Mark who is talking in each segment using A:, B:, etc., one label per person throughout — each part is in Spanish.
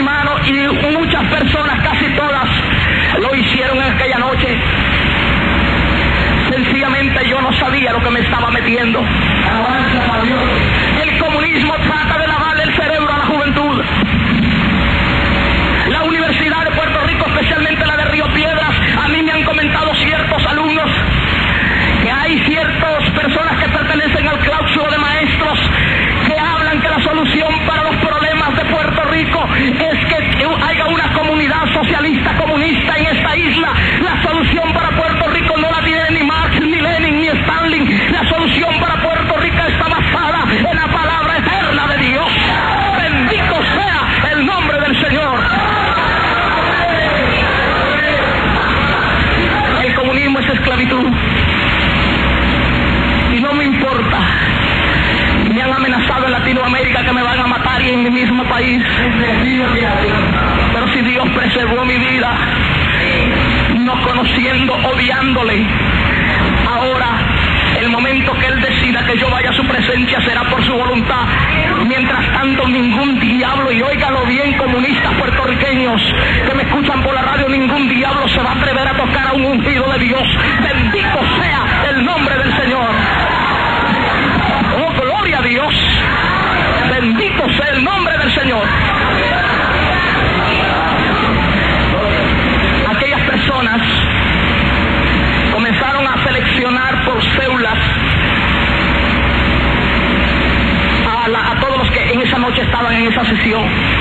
A: hermano, y muchas personas, casi todas, lo hicieron en aquella noche. Sencillamente yo no sabía lo que me estaba metiendo. El comunismo trata de lavarle el cerebro a la juventud. La Universidad de Puerto Rico, especialmente la de Río Piedras, a mí me han comentado ciertos alumnos que hay ciertas personas que pertenecen al claustro de maestros que hablan que la solución para los problemas de Puerto Rico es que haya una comunidad socialista comunista en esta isla. La solución para Puerto Rico no la tiene ni Marx, ni Lenin, ni Stalin. La solución para Puerto Rico está basada en la palabra eterna de Dios. Bendito sea el nombre del Señor. El comunismo es esclavitud. Y no me importa. Me han amenazado en Latinoamérica que me van a matar y en mi mismo país. Pero si Dios preservó mi vida, no conociendo, odiándole, ahora el momento que Él decida que yo vaya a su presencia será por su voluntad. Mientras tanto, ningún diablo, y óigalo bien, comunistas puertorriqueños que me escuchan por la radio, ningún diablo se va a atrever a tocar a un ungido de Dios. Bendito sea el nombre del Señor. Oh, gloria a Dios. Bendito sea el nombre del Señor. Aquellas personas comenzaron a seleccionar por células a todos los que en esa noche estaban en esa sesión.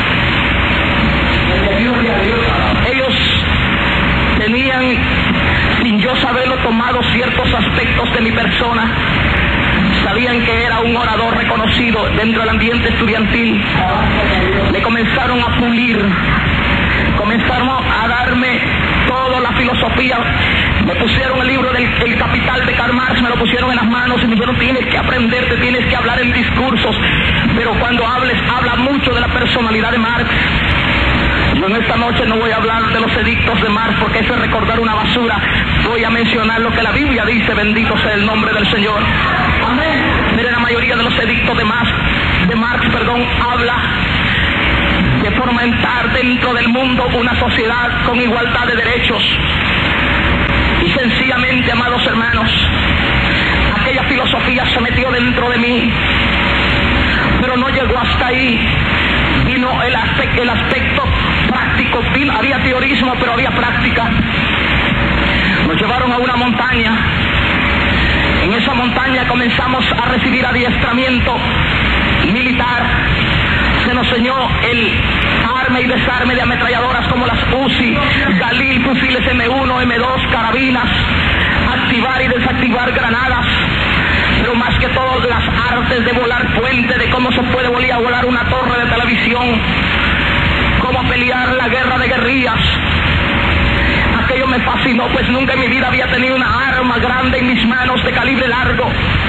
A: Ellos tenían, sin yo saberlo, tomado ciertos aspectos de mi persona. Sabían que era un orador reconocido dentro del ambiente estudiantil. Le comenzaron a pulir, comenzaron a darme toda la filosofía. Me pusieron el libro del El Capital de Karl Marx, me lo pusieron en las manos y me dijeron: tienes que aprenderte, tienes que hablar en discursos, pero cuando hables, habla mucho de la personalidad de Marx. Yo en esta noche no voy a hablar de los edictos de Marx porque eso es recordar una basura. Voy a mencionar lo que la Biblia dice, bendito sea el nombre del Señor. Amén. Miren, la mayoría de los edictos de Marx, habla de fomentar dentro del mundo una sociedad con igualdad de derechos. Y sencillamente, amados hermanos, aquella filosofía se metió dentro de mí, pero no llegó hasta ahí. Vino el aspecto práctico, había teorismo, pero había práctica. Nos llevaron a una montaña. En esa montaña comenzamos a recibir adiestramiento militar. Se nos enseñó el arme y desarme de ametralladoras como las Uzi, Galil, fusiles M1, M2, carabinas, activar y desactivar granadas, pero más que todo las artes de volar puente, de cómo se puede volar una torre de televisión, cómo pelear la guerra de guerrillas. Aquello me fascinó, pues nunca en mi vida había tenido una arma grande en mis manos de calibre largo.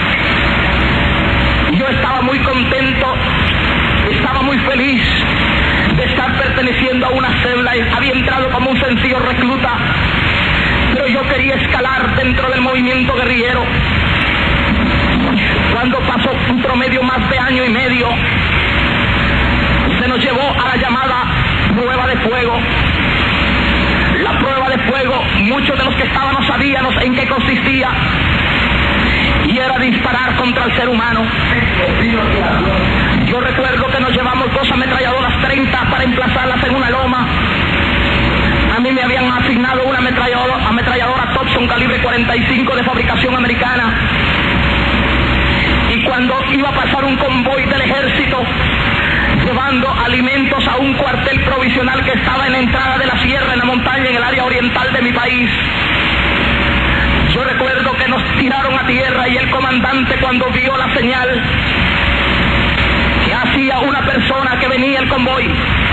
A: Yo estaba muy contento, estaba muy feliz de estar perteneciendo a una célula. Había entrado como un sencillo recluta, pero yo quería escalar dentro del movimiento guerrillero. Cuando pasó un promedio más de año y medio, se nos llevó a la llamada prueba de fuego. La prueba de fuego, muchos de los que estaban no sabíamos en qué consistía, y era disparar contra el ser humano. Yo recuerdo que nos llevamos 2 ametralladoras 30 para emplazarlas en una loma. A mí me habían asignado una ametralladora Thompson calibre 45 de fabricación americana. Y cuando iba a pasar un convoy del ejército llevando alimentos a un cuartel provisional que estaba en la entrada de la sierra, en la montaña, en el área oriental de mi país, yo recuerdo que nos tiraron a tierra y el comandante, cuando vio la señal que hacía una persona que venía el convoy,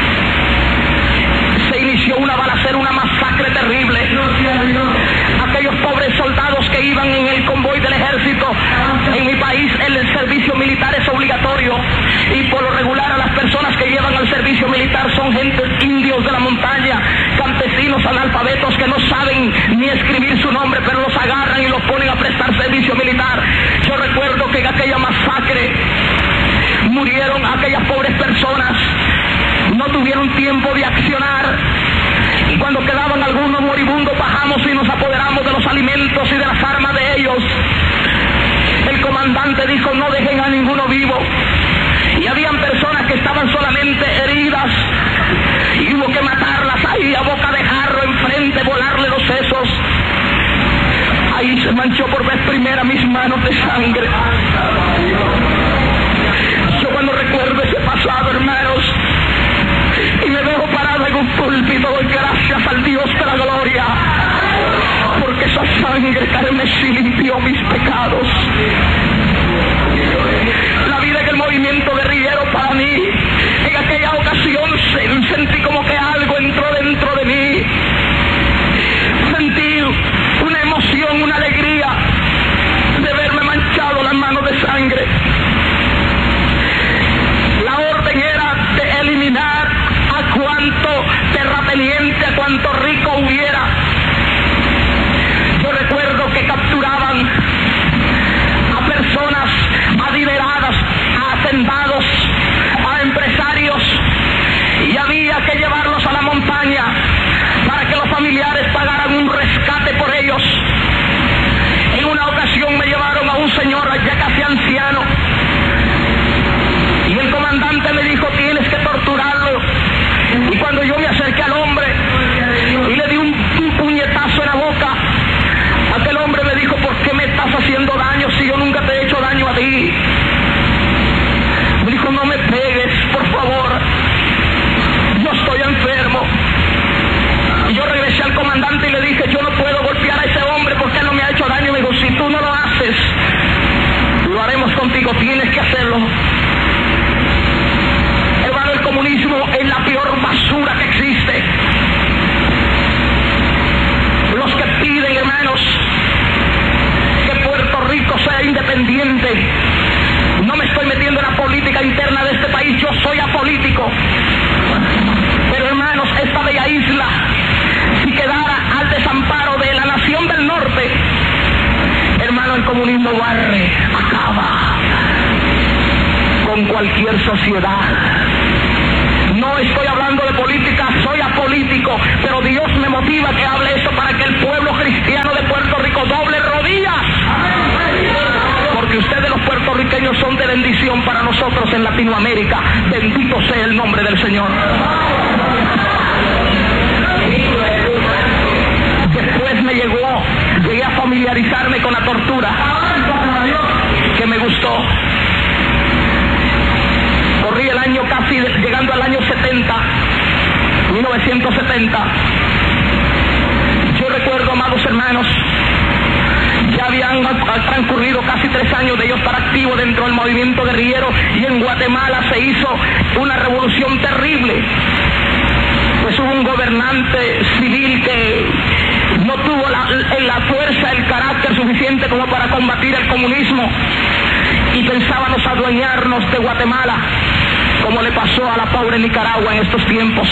A: se inició una balacera, una masacre terrible. Aquellos pobres soldados que iban en el convoy del ejército, en mi país el servicio militar es obligatorio, y por lo regular a las personas que llevan al servicio militar son gentes indios de la montaña, campesinos analfabetos que no saben ni escribir su nombre, pero los agarran y los ponen a prestar servicio militar. Yo recuerdo que en aquella masacre murieron aquellas pobres personas, no tuvieron un tiempo de accionar. Y cuando quedaban algunos moribundos, bajamos y nos apoderamos de los alimentos y de las armas de ellos. El comandante dijo: no dejen a ninguno vivo. Y habían personas que estaban solamente heridas y hubo que matarlas ahí a boca de jarro enfrente, volarle los sesos. Ahí se manchó por vez primera mis manos de sangre. Yo cuando recuerdo ese pasado, hermanos, y me veo parado en un púlpito, doy gracias al Dios de la gloria, porque esa sangre carmesí limpió mis pecados. La vida en el movimiento guerrillero para mí, en aquella ocasión sentí como que algo entró dentro de mí. Sentí una emoción, una alegría de verme manchado las manos de sangre. La orden era de eliminar a cuanto terrateniente, a cuanto rico hubiera. Yo recuerdo que capturaban a personas adineradas, a hacendados, a empresarios, y había que llevarlos a la montaña para que los familiares pagaran un rescate por ellos. En una ocasión me llevaron a un señor ya casi anciano y el comandante me dijo: tienes que torturarlo. Y cuando yo me acerqué al hombre y le di un puñetazo en la boca, aquel hombre me dijo: ¿por qué me estás haciendo daño si yo nunca te he hecho daño a ti? Me dijo: no me pegues, por favor, yo estoy enfermo. Y yo regresé al comandante y le dije: yo no puedo golpear a ese hombre porque él no me ha hecho daño. Me dijo: si tú no lo haces, lo haremos contigo, tienes que hacerlo. Hermano, el comunismo es la peor basura que existe. Los que piden, hermanos, que Puerto Rico sea independiente. No me estoy metiendo en la política interna de este país, yo soy apolítico. Pero hermanos, esta bella isla, si quedara al desamparo de la nación del norte, hermano, el comunismo barre, acaba con cualquier sociedad. No estoy hablando de política, soy apolítico, pero Dios me motiva que hable esto para que el pueblo cristiano de Puerto Rico doble rodillas. Porque ustedes los puertorriqueños son de bendición para nosotros en Latinoamérica. Bendito sea el nombre del Señor. Después llegué a familiarizarme con la tortura, que me gustó. Corrí el año casi, llegando al año 70, 1970. Yo recuerdo, amados hermanos, ya habían transcurrido casi 3 años de yo estar activo dentro del movimiento guerrillero, y en Guatemala se hizo una revolución terrible. Pues hubo un gobernante civil que no tuvo la fuerza, el carácter suficiente como para combatir el comunismo, y pensábamos adueñarnos de Guatemala, como le pasó a la pobre Nicaragua en estos tiempos.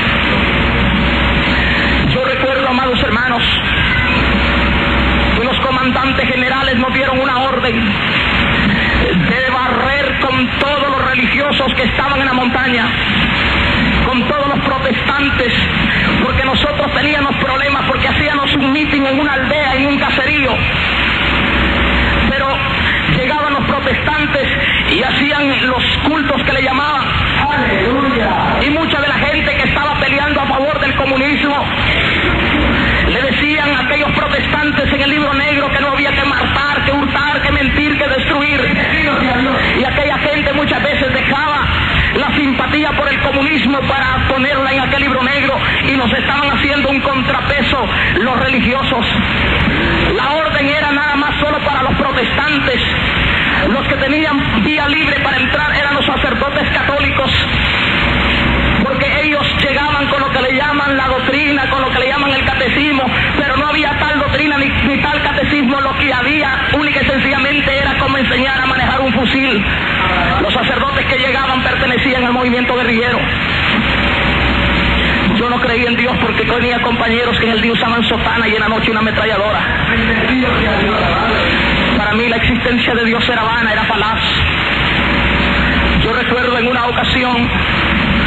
A: Yo recuerdo, amados hermanos, que los comandantes generales nos dieron una orden de barrer con todos los religiosos que estaban en la montaña, con todos los protestantes, porque nosotros teníamos problemas, porque hacíamos un mitin en una aldea, en un caserío, pero llegaban los protestantes y hacían los cultos que le llamaban. ¡Aleluya! Y mucha de la gente que estaba peleando a favor del comunismo le decían a aquellos protestantes en el libro negro que no había que matar, que hurtar, que mentir, que destruir. Y aquella gente muchas veces dejaba la simpatía por el comunismo para ponerla en aquel libro negro, y nos estaban haciendo un contrapeso los religiosos. La orden era nada más solo para los protestantes. Los que tenían vía libre para entrar eran los sacerdotes católicos, porque ellos llegaban con lo que le llaman la doctrina, con lo que le llaman el catecismo, pero no había tal doctrina ni tal catecismo. Lo que había única y sencillamente era cómo enseñar a manejar un fusil. Los sacerdotes que llegaban pertenecían al movimiento guerrillero. Yo no creía en Dios porque tenía compañeros que en el día usaban sotana y en la noche una ametralladora. Para mí la existencia de Dios era vana, era falaz. Yo recuerdo en una ocasión, yo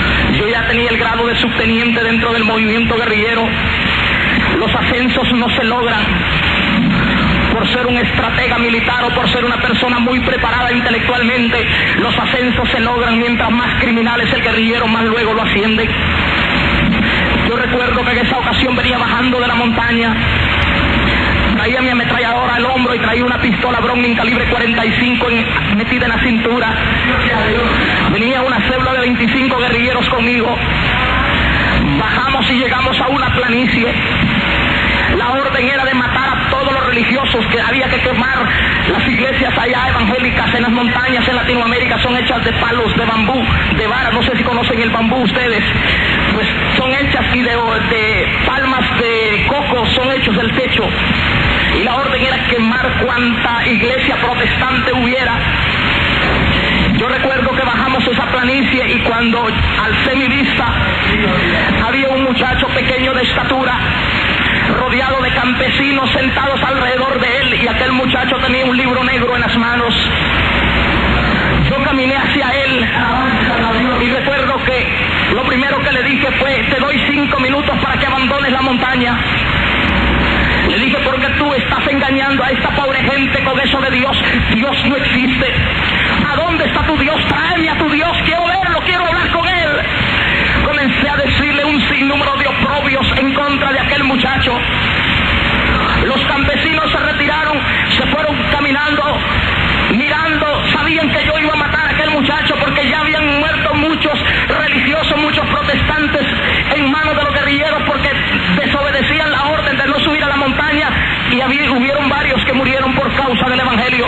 A: ya tenía el grado de subteniente dentro del movimiento guerrillero. Los ascensos no se logran por ser un estratega militar o por ser una persona muy preparada intelectualmente. Los ascensos se logran mientras más criminal es el guerrillero, más luego lo ascienden. Yo recuerdo que en esa ocasión venía bajando de la montaña, traía mi ametralladora al hombro y traía una pistola Browning calibre 45 metida en la cintura. Venía una célula de 25 guerrilleros conmigo. Bajamos y llegamos a una planicie. La orden era de matar a todos los religiosos, que había que quemar. Las iglesias allá evangélicas en las montañas en Latinoamérica son hechas de palos, de bambú, de vara. No sé si conocen el bambú ustedes. Pues son hechas y de palmas de coco, son hechos del techo. Y la orden era quemar cuanta iglesia protestante hubiera. Yo recuerdo que bajamos esa planicie y cuando alcé mi vista, había un muchacho pequeño de estatura, rodeado de campesinos sentados alrededor de él, y aquel muchacho tenía un libro negro en las manos. Yo caminé hacia él y recuerdo que lo primero que le dije fue: te doy 5 minutos para que abandones la montaña. Le dije: porque tú estás engañando a esta pobre gente con eso de Dios. Dios no existe. ¿A dónde está tu Dios? Tráeme a tu Dios, quiero verlo, quiero hablar con él. Comencé a decirle un sinnúmero de oprobios en contra de aquel muchacho. Los campesinos se retiraron, se fueron caminando, mirando. Sabían que yo iba a matar a aquel muchacho porque ya habían muerto muchos religiosos, muchos protestantes en manos de los guerrilleros porque desobedecían la orden de no subir a la montaña, y hubieron varios que murieron por causa del evangelio.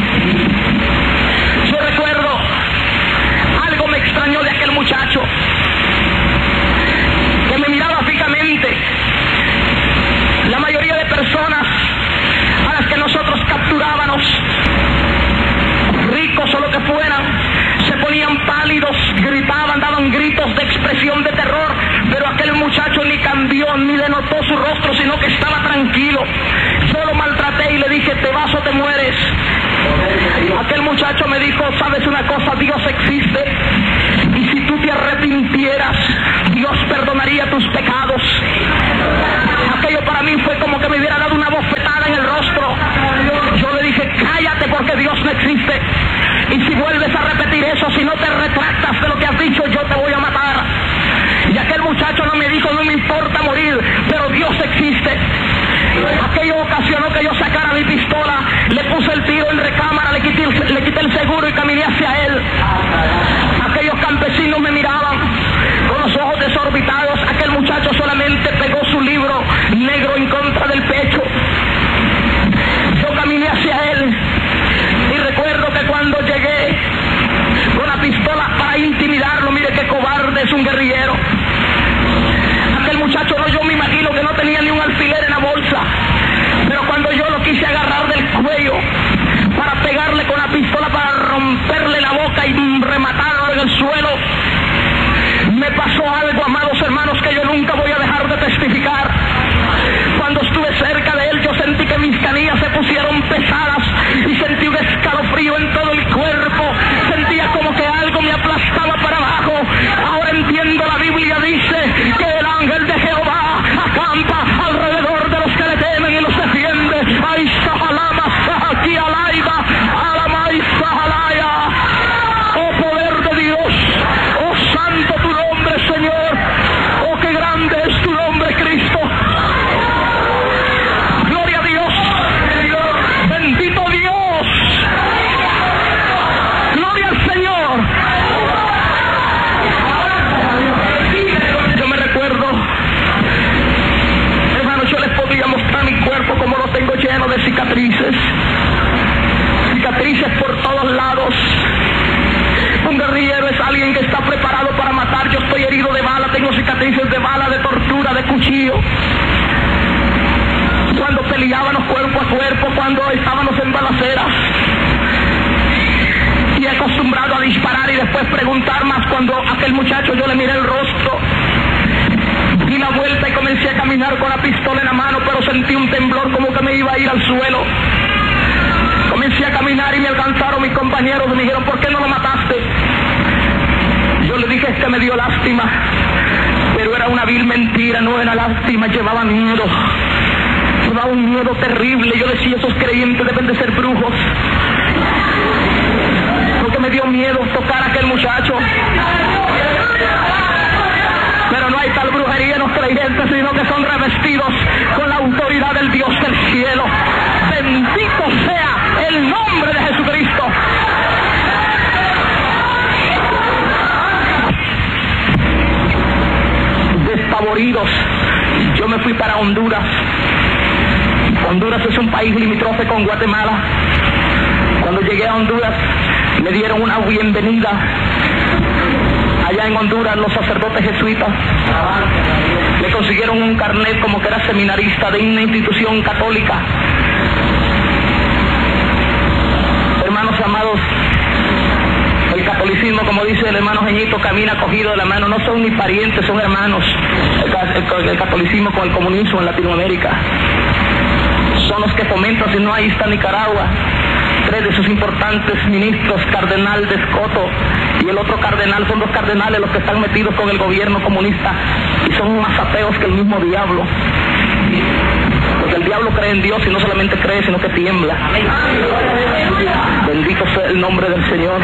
A: Yo recuerdo, algo me extrañó de aquel muchacho, que me miraba fijamente. La mayoría de personas a las que nosotros capturábamos, ricos o lo que fueran, se ponían pálidos, gritaban, daban gritos de expresión de terror, pero aquel muchacho ni cambió, ni denotó su rostro, sino que estaba tranquilo. Yo lo maltraté y le dije: te vas o te mueres. Aquel muchacho me dijo: ¿sabes una cosa? Dios existe, y si tú te arrepintieras, Dios perdonaría tus pecados. Aquello para mí fue como que me hubiera dado una bofetada en el rostro. Yo le dije: cállate, porque Dios no existe, y si vuelves a repetir eso, si no te retractas de lo que has dicho, yo te voy a matar. Y aquel muchacho no me dijo: no me importa morir, pero Dios existe. Aquello ocasionó que yo sacara mi pistola, le puse el tiro en recámara, le quité el seguro y caminé hacia él. Aquellos campesinos me miraban con los ojos desorbitados. Aquel muchacho solamente pegó su libro negro en contra del pecho. Yo caminé hacia él y recuerdo que cuando llegué con la pistola para intimidarlo, mire qué cobarde es un guerrillero. Aquel muchacho yo me imagino que no tenía ni un alfiler en la bolsa, pero cuando yo lo quise agarrar del cuello para pegarle con la pistola, para romperle la boca y rematarlo en el suelo, me pasó algo, amados hermanos, que yo nunca voy a dejar de testificar. Cuando estuve cerca de él, yo sentí que mis canillas se pusieron pesadas y sentí un escalofrío en todo el cuerpo. Sentía como que algo me aplastaba para abajo. Ahora entiendo, la Biblia dice que el ángel de Jehová acampa alrededor de los que le temen y los defiende. ¡Ay, sahalama, aquí alaiba, alama y sahalaya! ¡Oh, poder de Dios! ¡Oh, santo tu nombre, Señor! ¡Oh, qué grande es tu nombre, Cristo! ¡Gloria a Dios! ¡Bendito Dios! ¡Gloria al Señor! Yo me recuerdo, hermanos, yo les podría mostrar mi cuerpo como lo tengo lleno de cicatrices. Cicatrices por todos lados. Un guerrillero es alguien que está preparado para matar. Yo estoy herido de bala, tengo cicatrices de bala, de tortura, de cuchillo. Cuando peleábamos cuerpo a cuerpo, cuando estábamos en balaceras. Y acostumbrado a disparar y después preguntar más. Cuando aquel muchacho yo le miré el rostro, di la vuelta y comencé a caminar con la pistola en la mano, pero sentí un temblor como que me iba a ir al suelo. Comencé a caminar y me alcanzaron mis compañeros y me dijeron: ¿por qué no lo mataste? Yo Yo le dije, me dio lástima, pero era una vil mentira, no era lástima, llevaba miedo. Llevaba un miedo terrible. Yo decía, esos creyentes deben de ser brujos, porque me dio miedo tocar a aquel muchacho. Pero no hay tal brujería en los creyentes, sino que son revestidos con la autoridad del Dios del cielo. Bendito sea el nombre de Jesucristo. Despavoridos, yo me fui para Honduras. Honduras es un país limítrofe con Guatemala. Cuando llegué a Honduras, me dieron una bienvenida. Allá en Honduras, los sacerdotes jesuitas le consiguieron un carnet como que era seminarista de una institución católica. Hermanos amados, el catolicismo, como dice el hermano Jeñito, camina cogido de la mano. No son ni parientes, son hermanos. El catolicismo con el comunismo en Latinoamérica son los que fomentan. Si no, ahí está Nicaragua. 3 de sus importantes ministros, cardenal de Escoto y el otro cardenal, son 2 cardenales los que están metidos con el gobierno comunista y son más ateos que el mismo diablo. Porque el diablo cree en Dios y no solamente cree, sino que tiembla. Bendito sea el nombre del Señor.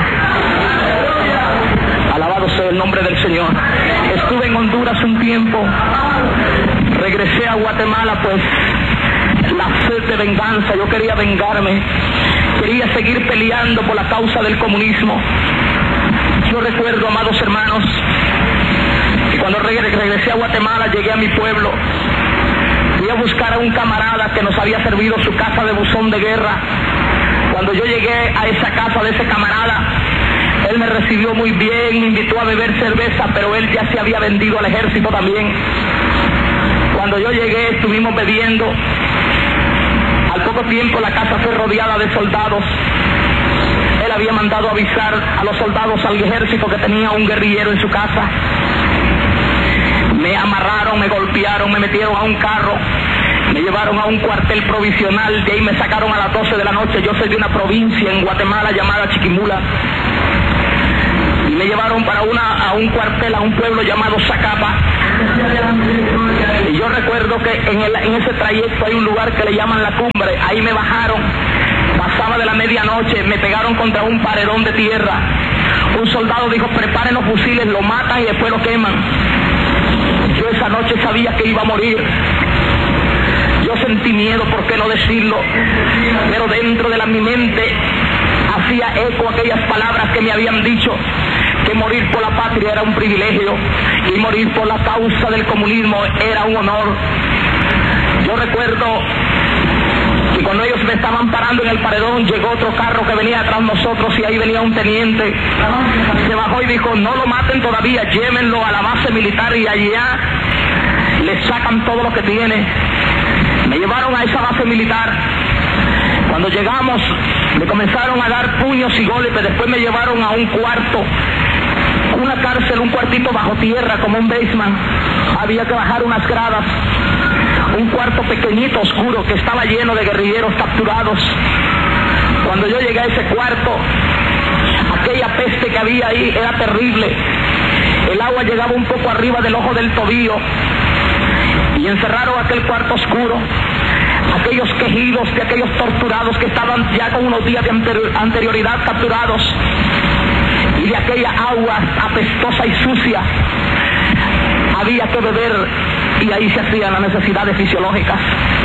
A: Alabado sea el nombre del Señor. Estuve en Honduras un tiempo, regresé a Guatemala, pues la sed de venganza, yo quería vengarme, quería seguir peleando por la causa del comunismo. Yo recuerdo, amados hermanos, que cuando regresé a Guatemala, llegué a mi pueblo, fui a buscar a un camarada que nos había servido su casa de buzón de guerra. Cuando yo llegué a esa casa de ese camarada, él me recibió muy bien, me invitó a beber cerveza, pero él ya se había vendido al ejército también. Cuando yo llegué, estuvimos bebiendo. Al poco tiempo la casa fue rodeada de soldados. Él había mandado avisar a los soldados, al ejército, que tenía un guerrillero en su casa. Me amarraron, me golpearon, me metieron a un carro, me llevaron a un cuartel provisional. De ahí me sacaron a las 12 de la noche. Yo soy de una provincia en Guatemala llamada Chiquimula. Y me llevaron para a un cuartel, a un pueblo llamado Zacapa. Y yo recuerdo que en ese trayecto hay un lugar que le llaman La Cumbre. Ahí me bajaron, pasaba de la medianoche, me pegaron contra un paredón de tierra. Un soldado dijo, preparen los fusiles, lo matan y después lo queman. Yo esa noche sabía que iba a morir. Yo sentí miedo, ¿por qué no decirlo? Pero dentro de mi mente hacía eco aquellas palabras que me habían dicho, que morir por la patria era un privilegio y morir por la causa del comunismo era un honor. Yo recuerdo que cuando ellos me estaban parando en el paredón, llegó otro carro que venía atrás de nosotros y ahí venía un teniente. Se bajó y dijo, no lo maten todavía, llévenlo a la base militar y allá le sacan todo lo que tiene. Me llevaron a esa base militar. Cuando llegamos, me comenzaron a dar puños y golpes. Después me llevaron a un cuarto, una cárcel, un cuartito bajo tierra, como un basement. Había que bajar unas gradas. Un cuarto pequeñito, oscuro, que estaba lleno de guerrilleros capturados. Cuando yo llegué a ese cuarto, aquella peste que había ahí era terrible. El agua llegaba un poco arriba del ojo del tobillo. Y encerraron aquel cuarto oscuro. Aquellos quejidos de aquellos torturados que estaban ya con unos días de anterioridad capturados, y de aquella agua apestosa y sucia había que beber, y ahí se hacían las necesidades fisiológicas.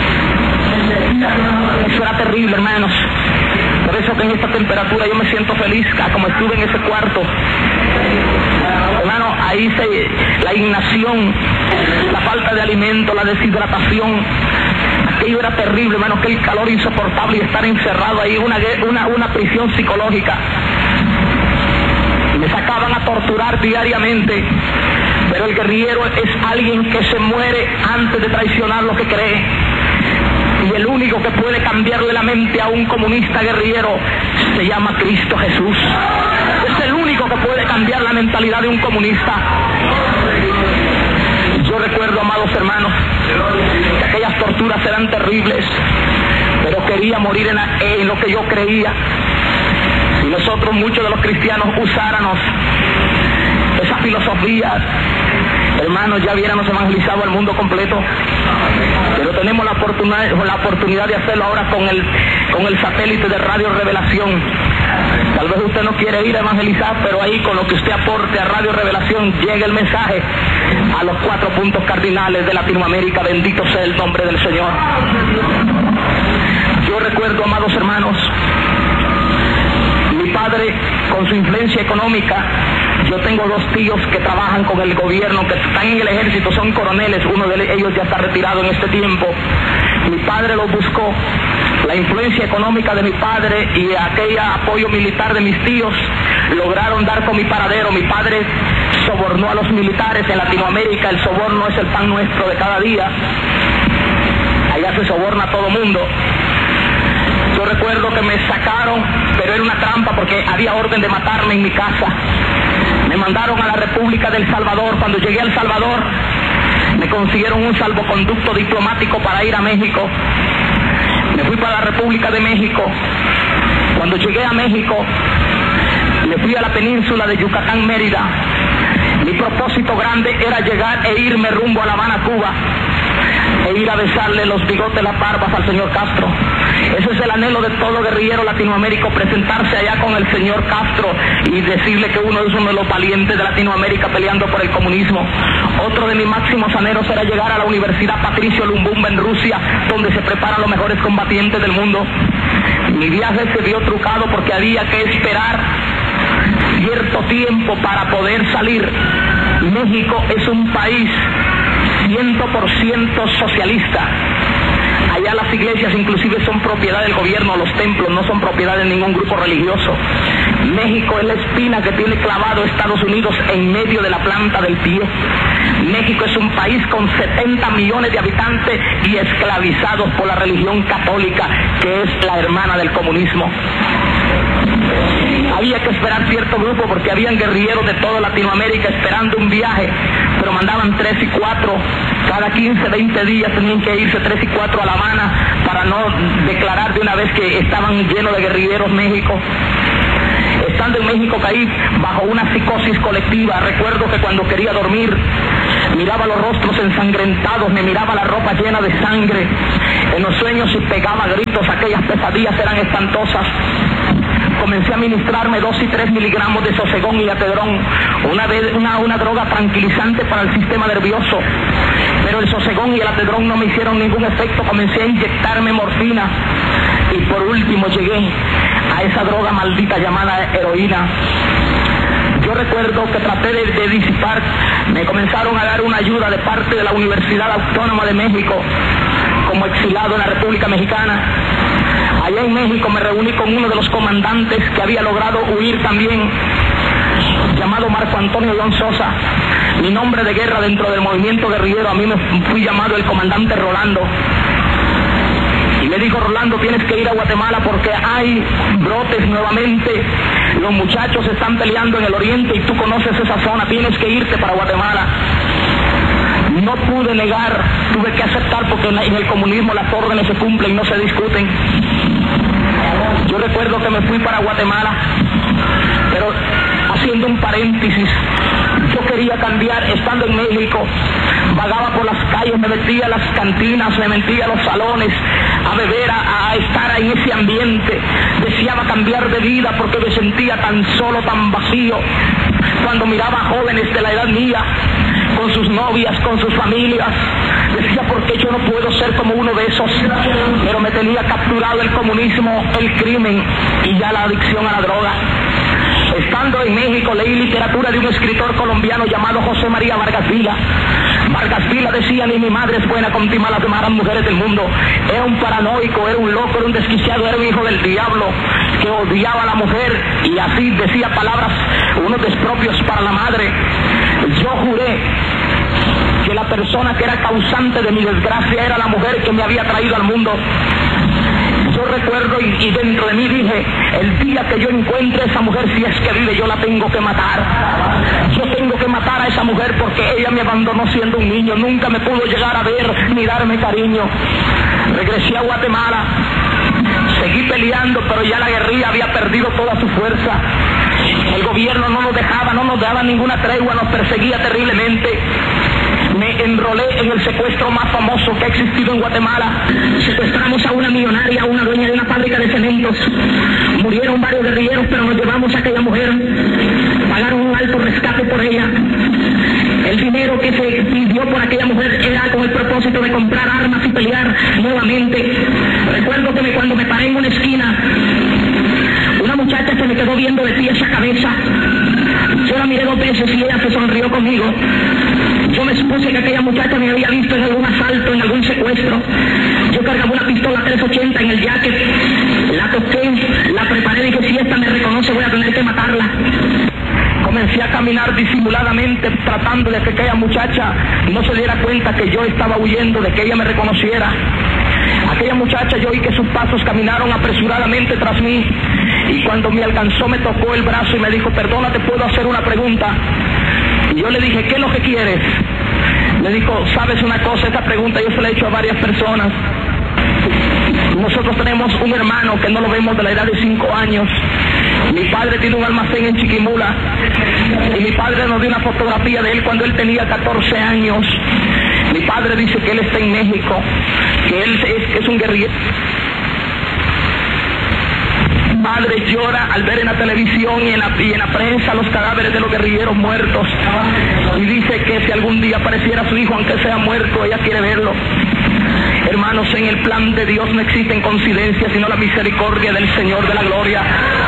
A: Eso era terrible, hermanos. Por eso que en esta temperatura yo me siento feliz, como estuve en ese cuarto. Hermano, ahí la inanición, la falta de alimento, la deshidratación, aquello era terrible, hermano, aquel calor insoportable y estar encerrado ahí, una prisión psicológica. Y me sacaban a torturar diariamente. Pero el guerrillero es alguien que se muere antes de traicionar lo que cree. Y el único que puede cambiarle la mente a un comunista guerrillero se llama Cristo Jesús. Es el único que puede cambiar la mentalidad de un comunista. Yo recuerdo, amados hermanos, que aquellas torturas eran terribles, pero quería morir en lo que yo creía. Si nosotros, muchos de los cristianos, usáramos esa filosofías. Hermanos, ya hubiéramos evangelizado al mundo completo, pero tenemos la oportunidad de hacerlo ahora con el satélite de Radio Revelación. Tal vez usted no quiere ir a evangelizar, pero ahí con lo que usted aporte a Radio Revelación llega el mensaje a los 4 puntos cardinales de Latinoamérica. Bendito sea el nombre del Señor. Yo recuerdo, amados hermanos, mi padre con su influencia económica. Yo tengo 2 tíos que trabajan con el gobierno, que están en el ejército, son coroneles, uno de ellos ya está retirado en este tiempo. Mi padre los buscó. La influencia económica de mi padre y aquel apoyo militar de mis tíos lograron dar con mi paradero. Mi padre sobornó a los militares en Latinoamérica. El soborno es el pan nuestro de cada día. Allá se soborna a todo mundo. Yo recuerdo que me sacaron, pero era una trampa porque había orden de matarme en mi casa. Me mandaron a la República del Salvador. Cuando llegué a El Salvador, me consiguieron un salvoconducto diplomático para ir a México. Me fui para la República de México. Cuando llegué a México, me fui a la península de Yucatán, Mérida. Mi propósito grande era llegar e irme rumbo a La Habana, Cuba, e ir a besarle los bigotes, las barbas al señor Castro. Ese es el anhelo de todo guerrillero latinoamericano, presentarse allá con el señor Castro y decirle que uno es uno de los valientes de Latinoamérica peleando por el comunismo. Otro de mis máximos anhelos era llegar a la Universidad Patricio Lumumba en Rusia, donde se preparan los mejores combatientes del mundo. Mi viaje se vio trucado porque había que esperar cierto tiempo para poder salir. México es un país 100% socialista. Allá las iglesias inclusive son propiedad del gobierno, los templos no son propiedad de ningún grupo religioso. México es la espina que tiene clavado Estados Unidos en medio de la planta del pie. México es un país con 70 millones de habitantes y esclavizados por la religión católica, que es la hermana del comunismo. Había que esperar cierto grupo porque habían guerrilleros de toda Latinoamérica esperando un viaje, pero mandaban 3 y 4, cada 15, 20 días tenían que irse 3 y 4 a La Habana para no declarar de una vez que estaban llenos de guerrilleros México. Estando en México caí bajo una psicosis colectiva. Recuerdo que cuando quería dormir miraba los rostros ensangrentados, me miraba la ropa llena de sangre. En los sueños y pegaba gritos, aquellas pesadillas eran espantosas. Comencé a ministrarme 2 y 3 miligramos de sosegón y atedrón, una droga tranquilizante para el sistema nervioso. Pero el sosegón y el atedrón no me hicieron ningún efecto. Comencé a inyectarme morfina y por último llegué a esa droga maldita llamada heroína. Yo recuerdo que traté de disipar, me comenzaron a dar una ayuda de parte de la Universidad Autónoma de México como exilado en la República Mexicana. Allá en México me reuní con uno de los comandantes que había logrado huir también, llamado Marco Antonio León Sosa. Mi nombre de guerra dentro del movimiento guerrillero, a mí me fui llamado el comandante Rolando. Y me dijo: Rolando, tienes que ir a Guatemala porque hay brotes nuevamente. Los muchachos están peleando en el oriente y tú conoces esa zona, tienes que irte para Guatemala. No pude negar, tuve que aceptar porque en el comunismo las órdenes se cumplen y no se discuten. Yo recuerdo que me fui para Guatemala, pero haciendo un paréntesis, yo quería cambiar. Estando en México, vagaba por las calles, me metía a las cantinas, me metía a los salones a beber, a estar en ese ambiente. Deseaba cambiar de vida porque me sentía tan solo, tan vacío. Cuando miraba a jóvenes de la edad mía, con sus novias, con sus familias, decía: ¿por qué yo no puedo ser como uno de esos? Pero me tenía capturado el comunismo, el crimen y ya la adicción a la droga. Estando en México leí literatura de un escritor colombiano llamado José María Vargas Vila. Vargas Vila decía: ni mi madre es buena con timar las demás mujeres del mundo. Era un paranoico, era un loco, era un desquiciado, era un hijo del diablo que odiaba a la mujer, y así decía palabras, unos despropios para la madre. Yo juré que la persona que era causante de mi desgracia era la mujer que me había traído al mundo. Yo recuerdo y dentro de mí dije: el día que yo encuentre a esa mujer, si es que vive, yo la tengo que matar. Yo tengo que matar a esa mujer porque ella me abandonó siendo un niño, nunca me pudo llegar a ver ni darme cariño. Regresé a Guatemala, seguí peleando, pero ya la guerrilla había perdido toda su fuerza. El gobierno no nos dejaba, no nos daba ninguna tregua, nos perseguía terriblemente. Me enrolé en el secuestro más famoso que ha existido en Guatemala. Secuestramos a una millonaria, a una dueña de una fábrica de cementos. Murieron varios guerrilleros, pero nos llevamos a aquella mujer. Pagaron un alto rescate por ella. El dinero que se pidió por aquella mujer era con el propósito de comprar armas y pelear nuevamente. Recuerdo que cuando me paré en una esquina, una muchacha se me quedó viendo de pies a cabeza. Yo la miré 2 veces y ella se sonrió conmigo. Yo me supuse que aquella muchacha me había visto en algún asalto, en algún secuestro. Yo cargaba una pistola 380 en el jacket, la toqué, la preparé y dije, si esta me reconoce voy a tener que matarla. Comencé a caminar disimuladamente tratando de que aquella muchacha no se diera cuenta que yo estaba huyendo, de que ella me reconociera. Aquella muchacha, yo oí que sus pasos caminaron apresuradamente tras mí, y cuando me alcanzó me tocó el brazo y me dijo, perdona, ¿te puedo hacer una pregunta? Y yo le dije, ¿qué es lo que quieres? Me dijo, ¿sabes una cosa? Esta pregunta yo se la he hecho a varias personas. Nosotros tenemos un hermano que no lo vemos de la edad de 5 años. Mi padre tiene un almacén en Chiquimula y mi padre nos dio una fotografía de él cuando él tenía 14 años. Mi padre dice que él está en México, que él es un guerrillero. Mi padre llora al ver en la televisión y en la prensa los cadáveres de los guerrilleros muertos, y dice que si algún día apareciera su hijo, aunque sea muerto, ella quiere verlo. Hermanos, en el plan de Dios no existen coincidencias, sino la misericordia del Señor de la gloria.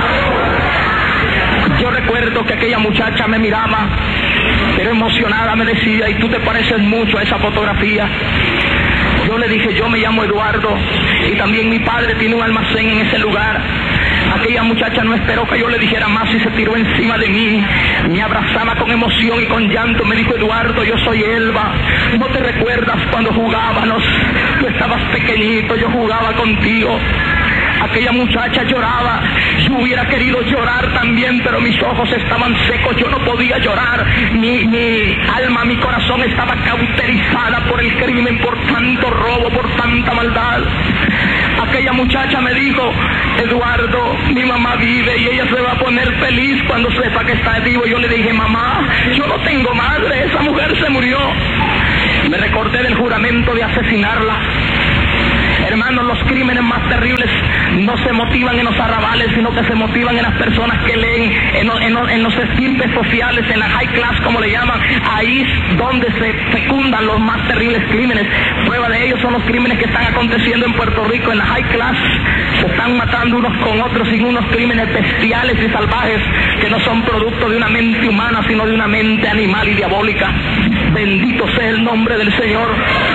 A: Yo recuerdo que aquella muchacha me miraba, pero emocionada me decía, y tú te pareces mucho a esa fotografía. Yo le dije, yo me llamo Eduardo, y también mi padre tiene un almacén en ese lugar. Aquella muchacha no esperó que yo le dijera más y se tiró encima de mí, me abrazaba con emoción y con llanto, me dijo, Eduardo, yo soy Elba, ¿no te recuerdas cuando jugábamos? Tú estabas pequeñito, yo jugaba contigo. Aquella muchacha lloraba, yo hubiera querido llorar también, pero mis ojos estaban secos, yo no podía llorar, mi alma, mi corazón estaba cauterizada por el crimen, por tanto robo, por tanta maldad. Aquella muchacha me dijo, Eduardo, mi mamá vive y ella se va a poner feliz cuando sepa que está vivo. Yo le dije, mamá, yo no tengo madre, esa mujer se murió. Me recordé del juramento de asesinarla. Hermanos, los crímenes más terribles no se motivan en los arrabales, sino que se motivan en las personas que leen, en los estirpes sociales, en la high class, como le llaman. Ahí es donde se fecundan los más terribles crímenes. Prueba de ello son los crímenes que están aconteciendo en Puerto Rico. En la high class se están matando unos con otros sin unos crímenes bestiales y salvajes que no son producto de una mente humana, sino de una mente animal y diabólica. Bendito sea el nombre del Señor.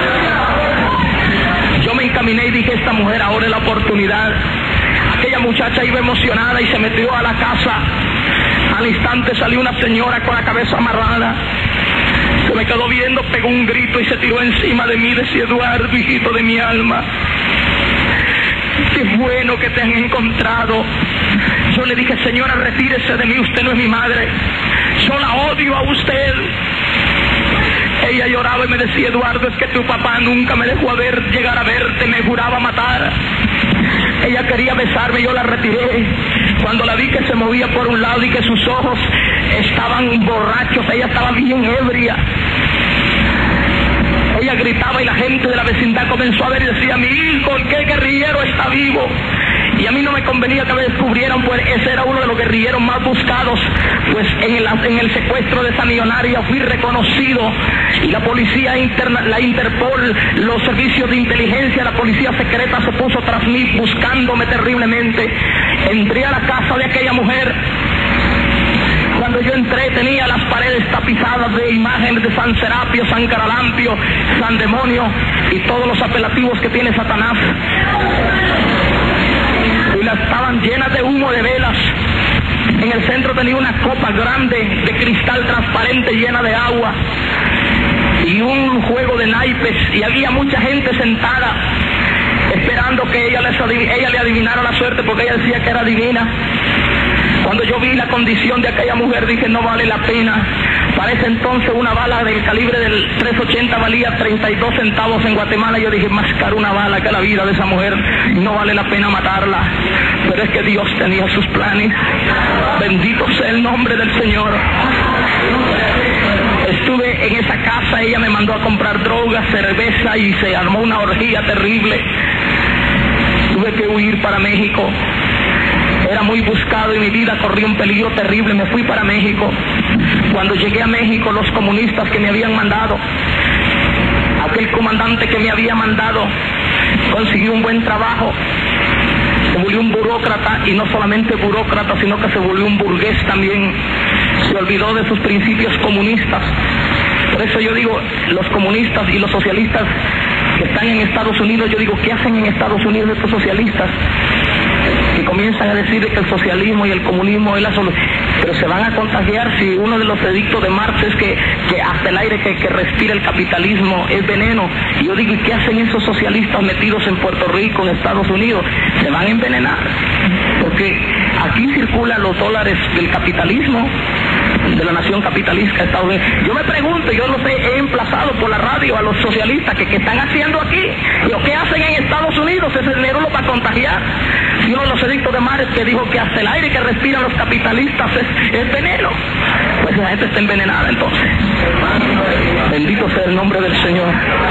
A: Yo me encaminé y dije, esta mujer ahora es la oportunidad. Aquella muchacha iba emocionada y se metió a la casa. Al instante salió una señora con la cabeza amarrada. Se me quedó viendo, pegó un grito y se tiró encima de mí. Decía, Eduardo, hijito de mi alma, qué bueno que te han encontrado. Yo le dije, señora, retírese de mí, usted no es mi madre. Yo la odio a usted. Ella lloraba y me decía, Eduardo, es que tu papá nunca me dejó llegar a verte, me juraba matar. Ella quería besarme, yo la retiré. Cuando la vi que se movía por un lado y que sus ojos estaban borrachos, ella estaba bien ebria. Ella gritaba y la gente de la vecindad comenzó a ver y decía, mi hijo, ¿qué guerrillero está vivo? Y a mí no me convenía que me descubrieran, pues ese era uno de los guerrilleros más buscados. Pues en el secuestro de esa millonaria fui reconocido, y la policía interna, la Interpol, los servicios de inteligencia, la policía secreta se puso tras mí buscándome terriblemente. Entré a la casa de aquella mujer. Cuando yo entré tenía las paredes tapizadas de imágenes de San Serapio, San Caralampio, San Demonio y todos los apelativos que tiene Satanás. Y las estaban llenas de humo de velas. En el centro tenía una copa grande de cristal transparente llena de agua y un juego de naipes, y había mucha gente sentada esperando que ella le adivinara la suerte, porque ella decía que era divina. Cuando yo vi la condición de aquella mujer dije, no vale la pena, Para ese entonces una bala del calibre del 380 valía 32 centavos en Guatemala. Yo dije, más caro una bala que la vida de esa mujer, no vale la pena matarla. Pero es que Dios tenía sus planes. Bendito sea el nombre del Señor. Estuve en esa casa, ella me mandó a comprar drogas, cerveza, y se armó una orgía terrible. Tuve que huir para México. Era muy buscado y mi vida corría un peligro terrible. Me fui para México. Cuando llegué a México, los comunistas que me habían mandado, aquel comandante que me había mandado, consiguió un buen trabajo. Se volvió un burócrata, y no solamente burócrata, sino que se volvió un burgués también. Se olvidó de sus principios comunistas. Por eso yo digo, los comunistas y los socialistas que están en Estados Unidos, yo digo, ¿qué hacen en Estados Unidos estos socialistas? Que comienzan a decir que el socialismo y el comunismo es la solución, pero se van a contagiar si uno de los edictos de Marx es que hasta el aire que respira el capitalismo es veneno. Y yo digo, ¿y qué hacen esos socialistas metidos en Puerto Rico, en Estados Unidos? Se van a envenenar, porque aquí circulan los dólares del capitalismo, de la nación capitalista de Estados Unidos. Yo me pregunto, yo los he emplazado por la radio a los socialistas que están haciendo aquí, y ¿qué hacen en Estados Unidos? Ese dinero lo va a contagiar. Y uno de los edictos de Marx que dijo que hasta el aire que respiran los capitalistas es veneno, pues la gente está envenenada entonces. Bendito sea el nombre del Señor.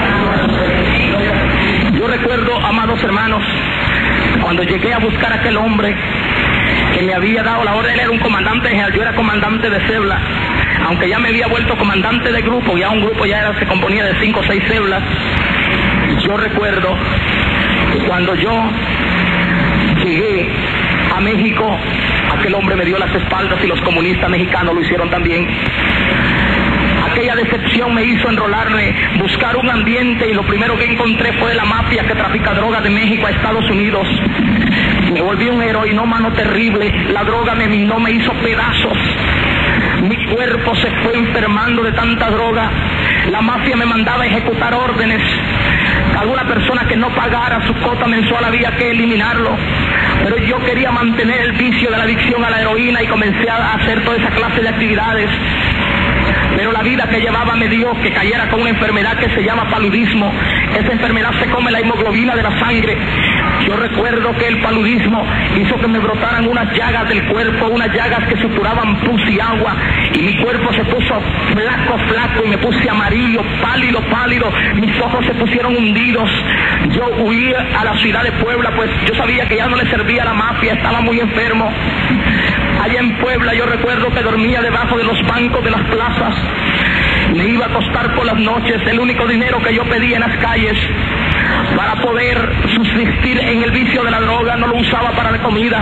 A: Yo recuerdo, amados hermanos, cuando llegué a buscar a aquel hombre que me había dado la orden. Él era un comandante general, yo era comandante de célula, aunque ya me había vuelto comandante de grupo, ya un grupo se componía de 5 o 6 células. Yo recuerdo que cuando yo llegué a México, aquel hombre me dio las espaldas, y los comunistas mexicanos lo hicieron también. Aquella decepción me hizo enrolarme, buscar un ambiente, y lo primero que encontré fue la mafia que trafica drogas de México a Estados Unidos. Me volví un heroinómano terrible, la droga me minó, me hizo pedazos. Mi cuerpo se fue enfermando de tanta droga. La mafia me mandaba a ejecutar órdenes. Alguna persona que no pagara su cuota mensual había que eliminarlo. Pero yo quería mantener el vicio de la adicción a la heroína y comencé a hacer toda esa clase de actividades. Pero la vida que llevaba me dio que cayera con una enfermedad que se llama paludismo. Esa enfermedad se come la hemoglobina de la sangre. Yo recuerdo que el paludismo hizo que me brotaran unas llagas del cuerpo, unas llagas que supuraban pus y agua, y mi cuerpo se puso flaco, y me puse amarillo, pálido, mis ojos se pusieron hundidos. Yo huí a la ciudad de Puebla, pues yo sabía que ya no le servía a la mafia, estaba muy enfermo. Allá en Puebla yo recuerdo que dormía debajo de los bancos de las plazas. Me iba a acostar por las noches, el único dinero que yo pedía en las calles para poder subsistir en el vicio de la droga, no lo usaba para la comida.